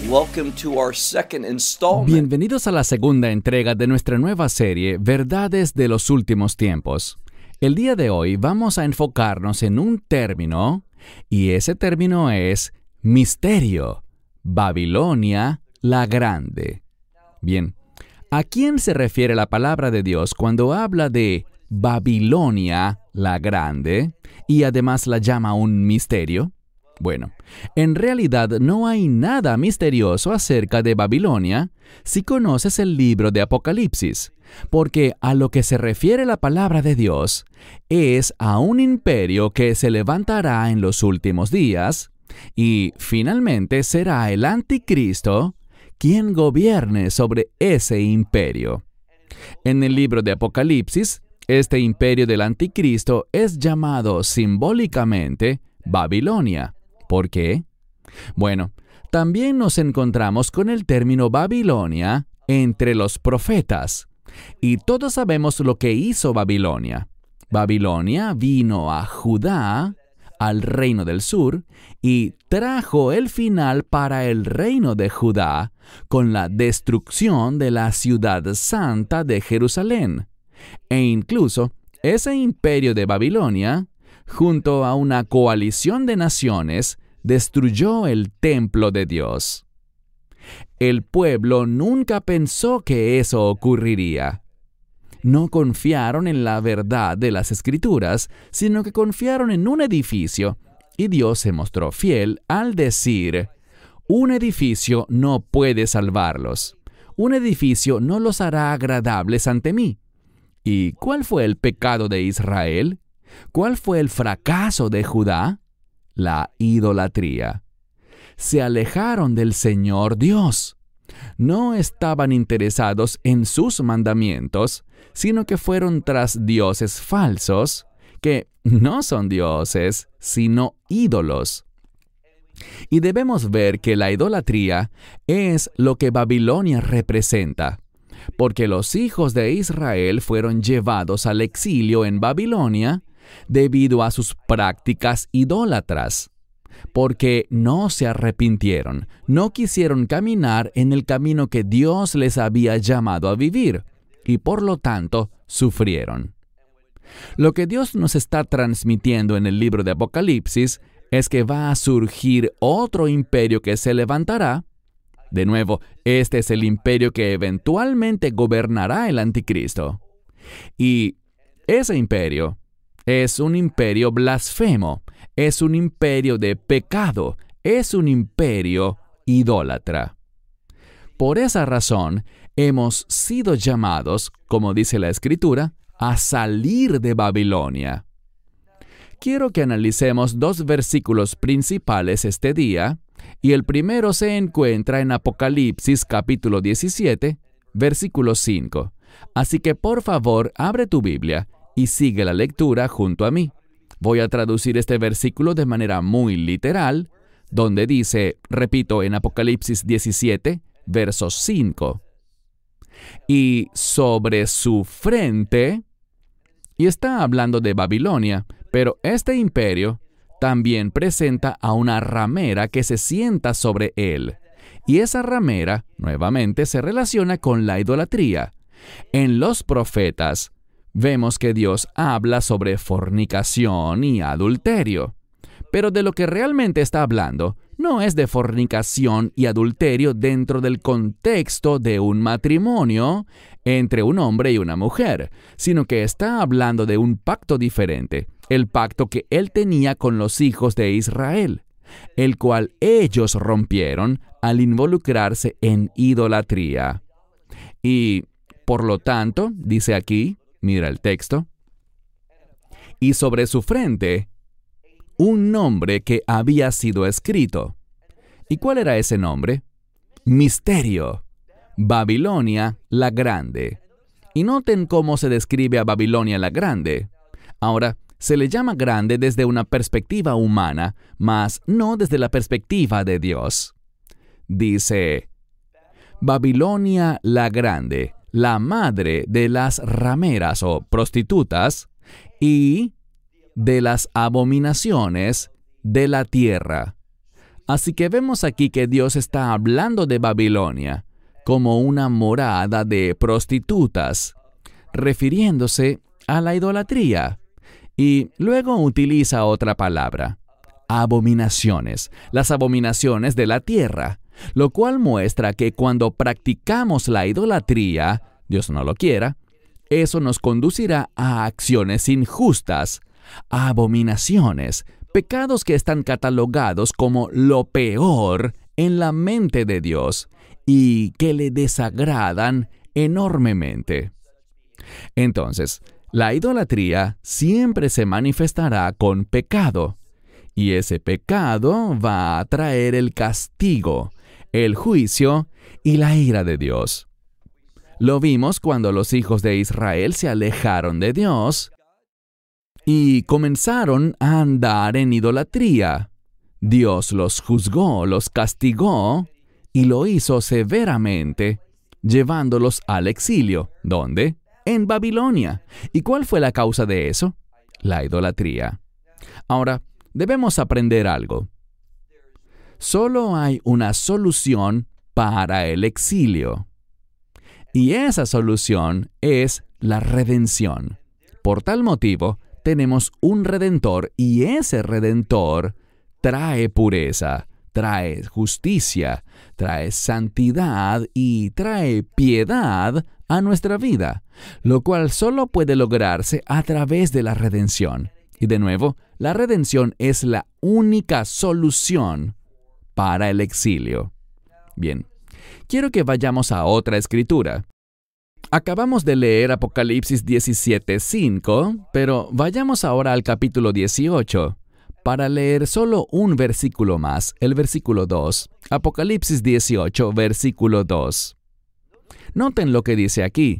Welcome to our second installment. Bienvenidos a la segunda entrega de nuestra nueva serie, Verdades de los Últimos Tiempos. El día de hoy vamos a enfocarnos en un término, y ese término es misterio, Babilonia la Grande. Bien, ¿a quién se refiere la palabra de Dios cuando habla de Babilonia la Grande y además la llama un misterio? Bueno, en realidad no hay nada misterioso acerca de Babilonia si conoces el libro de Apocalipsis, porque a lo que se refiere la palabra de Dios es a un imperio que se levantará en los últimos días y finalmente será el anticristo quien gobierne sobre ese imperio. En el libro de Apocalipsis, este imperio del anticristo es llamado simbólicamente Babilonia. ¿Por qué? Bueno, también nos encontramos con el término Babilonia entre los profetas. Y todos sabemos lo que hizo Babilonia. Babilonia vino a Judá, al reino del sur, y trajo el final para el reino de Judá con la destrucción de la ciudad santa de Jerusalén. E incluso ese imperio de Babilonia, junto a una coalición de naciones, destruyó el templo de Dios. El pueblo nunca pensó que eso ocurriría. No confiaron en la verdad de las Escrituras, sino que confiaron en un edificio, y Dios se mostró fiel al decir: un edificio no puede salvarlos. Un edificio no los hará agradables ante mí. ¿Y cuál fue el pecado de Israel? ¿Cuál fue el fracaso de Judá? La idolatría. Se alejaron del Señor Dios. No estaban interesados en sus mandamientos, sino que fueron tras dioses falsos, que no son dioses, sino ídolos. Y debemos ver que la idolatría es lo que Babilonia representa, porque los hijos de Israel fueron llevados al exilio en Babilonia debido a sus prácticas idólatras, porque no se arrepintieron, no quisieron caminar en el camino que Dios les había llamado a vivir, y por lo tanto sufrieron. Lo que Dios nos está transmitiendo en el libro de Apocalipsis es que va a surgir otro imperio que se levantará. De nuevo, este es el imperio que eventualmente gobernará el anticristo. Y ese imperio es un imperio blasfemo, es un imperio de pecado, es un imperio idólatra. Por esa razón, hemos sido llamados, como dice la Escritura, a salir de Babilonia. Quiero que analicemos dos versículos principales este día, y el primero se encuentra en Apocalipsis capítulo 17, versículo 5. Así que por favor, abre tu Biblia y sigue la lectura junto a mí. Voy a traducir este versículo de manera muy literal, donde dice, repito, en Apocalipsis 17, verso 5. Y sobre su frente, y está hablando de Babilonia, pero este imperio también presenta a una ramera que se sienta sobre él. Y esa ramera, nuevamente, se relaciona con la idolatría. En los profetas, vemos que Dios habla sobre fornicación y adulterio. Pero de lo que realmente está hablando no es de fornicación y adulterio dentro del contexto de un matrimonio entre un hombre y una mujer, sino que está hablando de un pacto diferente, el pacto que él tenía con los hijos de Israel, el cual ellos rompieron al involucrarse en idolatría. Y, por lo tanto, dice aquí, mira el texto, y sobre su frente un nombre que había sido escrito. ¿Y cuál era ese nombre? Misterio, Babilonia la Grande. Y noten cómo se describe a Babilonia la Grande. Ahora, se le llama grande desde una perspectiva humana, mas no desde la perspectiva de Dios. Dice, Babilonia la Grande, la madre de las rameras o prostitutas y de las abominaciones de la tierra. Así que vemos aquí que Dios está hablando de Babilonia como una morada de prostitutas, refiriéndose a la idolatría. Y luego utiliza otra palabra, abominaciones, las abominaciones de la tierra, lo cual muestra que cuando practicamos la idolatría, Dios no lo quiera, eso nos conducirá a acciones injustas, a abominaciones, pecados que están catalogados como lo peor en la mente de Dios y que le desagradan enormemente. Entonces, la idolatría siempre se manifestará con pecado, y ese pecado va a traer el castigo, el juicio y la ira de Dios. Lo vimos cuando los hijos de Israel se alejaron de Dios y comenzaron a andar en idolatría. Dios los juzgó, los castigó y lo hizo severamente, llevándolos al exilio. ¿Dónde? En Babilonia. ¿Y cuál fue la causa de eso? La idolatría. Ahora, debemos aprender algo. Solo hay una solución para el exilio. Y esa solución es la redención. Por tal motivo, tenemos un Redentor y ese Redentor trae pureza, trae justicia, trae santidad y trae piedad a nuestra vida, lo cual solo puede lograrse a través de la redención. Y de nuevo, la redención es la única solución para el exilio. Bien, quiero que vayamos a otra escritura. Acabamos de leer Apocalipsis 17:5, pero vayamos ahora al capítulo 18, para leer solo un versículo más, el versículo 2. Apocalipsis 18, versículo 2. Noten lo que dice aquí.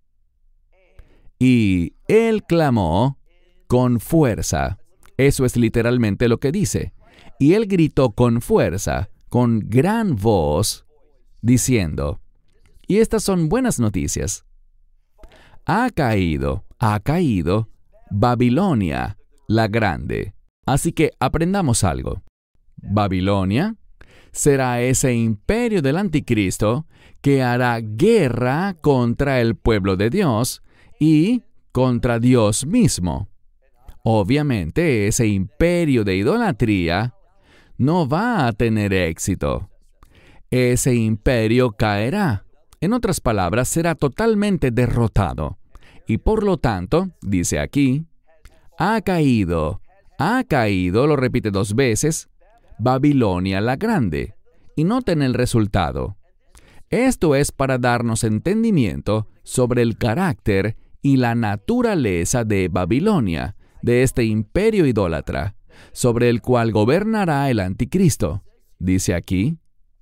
Y él clamó con fuerza. Eso es literalmente lo que dice. Y él gritó con fuerza, con gran voz, diciendo, y estas son buenas noticias. Ha caído Babilonia, la grande. Así que aprendamos algo. Babilonia será ese imperio del anticristo que hará guerra contra el pueblo de Dios y contra Dios mismo. Obviamente, ese imperio de idolatría no va a tener éxito. Ese imperio caerá. En otras palabras, será totalmente derrotado. Y por lo tanto, dice aquí, ha caído, lo repite 2 veces, Babilonia la grande. Y noten el resultado. Esto es para darnos entendimiento sobre el carácter y la naturaleza de Babilonia, de este imperio idólatra, sobre el cual gobernará el anticristo. Dice aquí,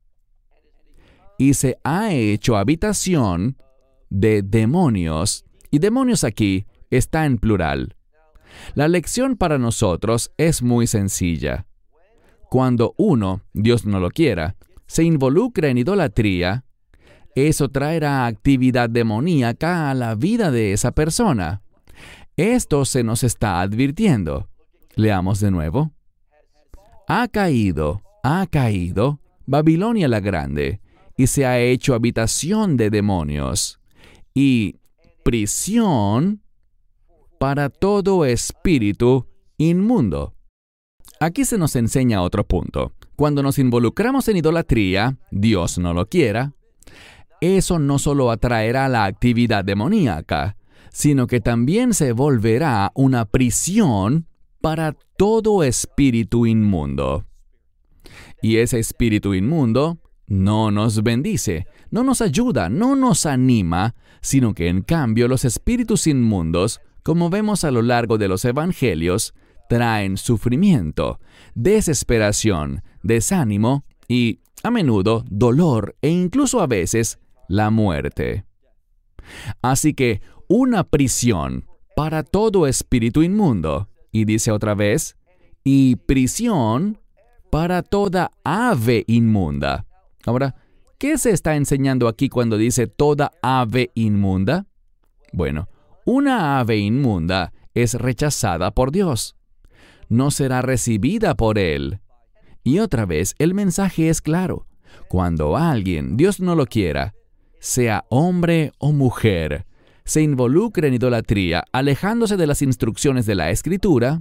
y se ha hecho habitación de demonios, y demonios aquí está en plural. La lección para nosotros es muy sencilla. Cuando uno, Dios no lo quiera, se involucra en idolatría, eso traerá actividad demoníaca a la vida de esa persona. Esto se nos está advirtiendo. Leamos de nuevo. Ha caído Babilonia la grande, y se ha hecho habitación de demonios, y prisión para todo espíritu inmundo. Aquí se nos enseña otro punto. Cuando nos involucramos en idolatría, Dios no lo quiera, eso no solo atraerá la actividad demoníaca, sino que también se volverá una prisión para todo espíritu inmundo. Y ese espíritu inmundo no nos bendice, no nos ayuda, no nos anima, sino que en cambio los espíritus inmundos, como vemos a lo largo de los evangelios, traen sufrimiento, desesperación, desánimo y, a menudo, dolor e incluso a veces, la muerte. Así que, una prisión para todo espíritu inmundo. Y dice otra vez, y prisión para toda ave inmunda. Ahora, ¿qué se está enseñando aquí cuando dice toda ave inmunda? Bueno, una ave inmunda es rechazada por Dios. No será recibida por Él. Y otra vez, el mensaje es claro. Cuando alguien, Dios no lo quiera, sea hombre o mujer, se involucre en idolatría, alejándose de las instrucciones de la Escritura,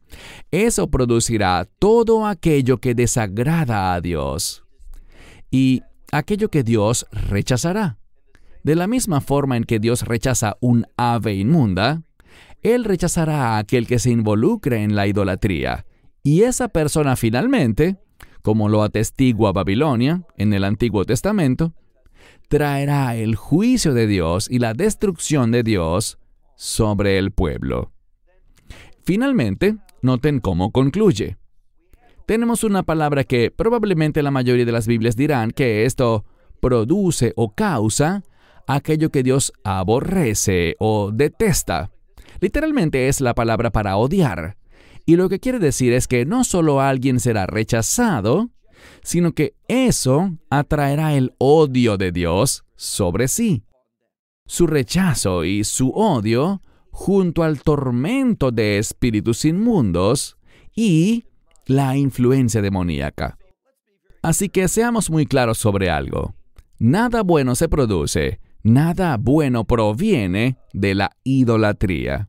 eso producirá todo aquello que desagrada a Dios y aquello que Dios rechazará. De la misma forma en que Dios rechaza un ave inmunda, Él rechazará a aquel que se involucre en la idolatría. Y esa persona finalmente, como lo atestigua Babilonia en el Antiguo Testamento, traerá el juicio de Dios y la destrucción de Dios sobre el pueblo. Finalmente, noten cómo concluye. Tenemos una palabra que probablemente la mayoría de las Biblias dirán que esto produce o causa aquello que Dios aborrece o detesta. Literalmente es la palabra para odiar. Y lo que quiere decir es que no solo alguien será rechazado, sino que eso atraerá el odio de Dios sobre sí. Su rechazo y su odio junto al tormento de espíritus inmundos y la influencia demoníaca. Así que seamos muy claros sobre algo. Nada bueno se produce, nada bueno proviene de la idolatría.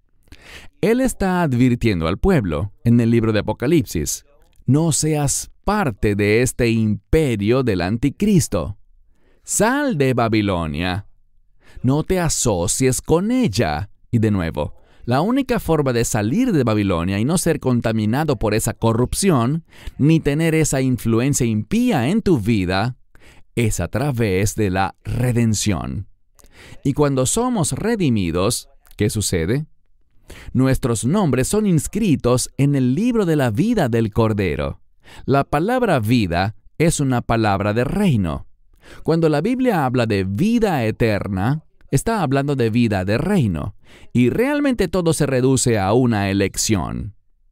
Él está advirtiendo al pueblo en el libro de Apocalipsis: no seas parte de este imperio del anticristo. Sal de Babilonia. No te asocies con ella. Y de nuevo, la única forma de salir de Babilonia y no ser contaminado por esa corrupción, ni tener esa influencia impía en tu vida, es a través de la redención. Y cuando somos redimidos, ¿qué sucede? Nuestros nombres son inscritos en el libro de la vida del Cordero. La palabra vida es una palabra de reino. Cuando la Biblia habla de vida eterna, está hablando de vida de reino, y realmente todo se reduce a una elección.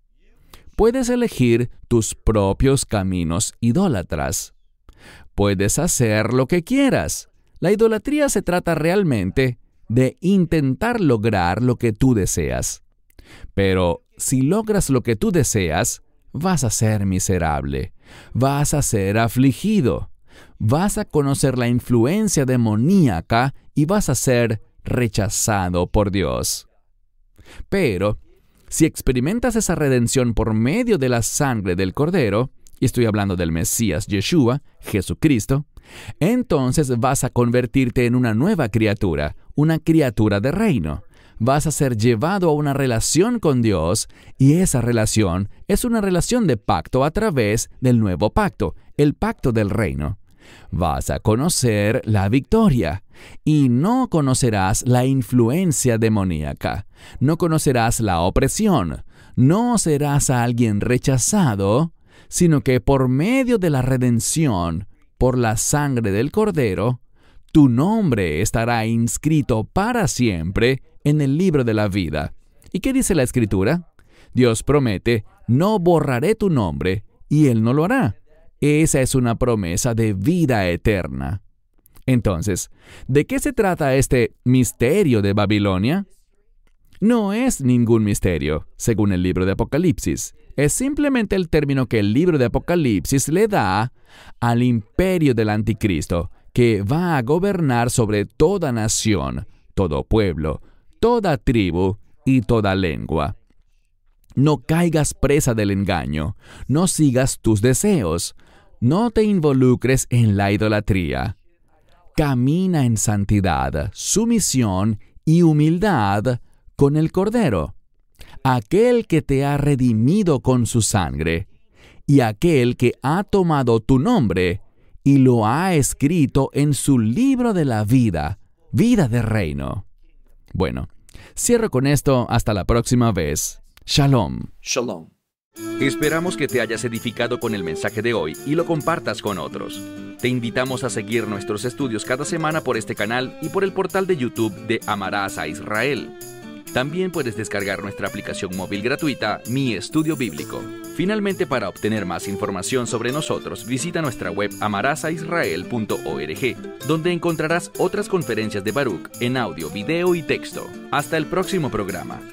Puedes elegir tus propios caminos idólatras. Puedes hacer lo que quieras. La idolatría se trata realmente de intentar lograr lo que tú deseas. Pero si logras lo que tú deseas, vas a ser miserable, vas a ser afligido, vas a conocer la influencia demoníaca y vas a ser rechazado por Dios. Pero, si experimentas esa redención por medio de la sangre del Cordero, y estoy hablando del Mesías Yeshua, Jesucristo, entonces vas a convertirte en una nueva criatura, una criatura de reino. Vas a ser llevado a una relación con Dios, y esa relación es una relación de pacto a través del nuevo pacto, el pacto del reino. Vas a conocer la victoria, y no conocerás la influencia demoníaca, no conocerás la opresión, no serás a alguien rechazado, sino que por medio de la redención, por la sangre del Cordero, tu nombre estará inscrito para siempre en el libro de la vida. ¿Y qué dice la Escritura? Dios promete: no borraré tu nombre, y Él no lo hará. Esa es una promesa de vida eterna. Entonces, ¿de qué se trata este misterio de Babilonia? No es ningún misterio, según el libro de Apocalipsis. Es simplemente el término que el libro de Apocalipsis le da al imperio del anticristo, que va a gobernar sobre toda nación, todo pueblo, toda tribu y toda lengua. No caigas presa del engaño, no sigas tus deseos, no te involucres en la idolatría. Camina en santidad, sumisión y humildad con el Cordero, aquel que te ha redimido con su sangre, y aquel que ha tomado tu nombre y lo ha escrito en su libro de la vida, vida de reino. Bueno, cierro con esto hasta la próxima vez. Shalom. Shalom. Esperamos que te hayas edificado con el mensaje de hoy y lo compartas con otros. Te invitamos a seguir nuestros estudios cada semana por este canal y por el portal de YouTube de Amarás a Israel. También puedes descargar nuestra aplicación móvil gratuita, Mi Estudio Bíblico. Finalmente, para obtener más información sobre nosotros, visita nuestra web amarasaisrael.org, donde encontrarás otras conferencias de Baruch en audio, video y texto. Hasta el próximo programa.